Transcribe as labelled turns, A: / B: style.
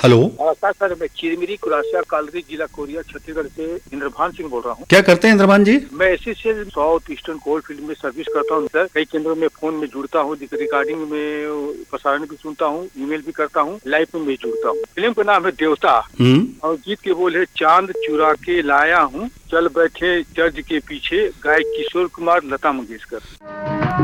A: Hello.
B: Sir मैं चिरमिरी कुरासिया कालरी जिला Korea Chhattisgarh से इंद्रभान सिंह बोल रहा हूँ।
A: क्या करते हैं इंद्रभान जी?
B: मैं SC south eastern coal field में सर्विस करता हूँ सर। कई केंद्रों में फोन में जुड़ता हूँ, रिकॉर्डिंग में प्रसारण भी सुनता हूँ, ईमेल भी करता हूँ, लाइव में भी जुड़ता हूँ। फिल्म का नाम है देवता और गीत के बोल है चांद चुरा के लाया हूँ, चल बैठे चर्च के पीछे, गायक किशोर कुमार, लता मंगेशकर।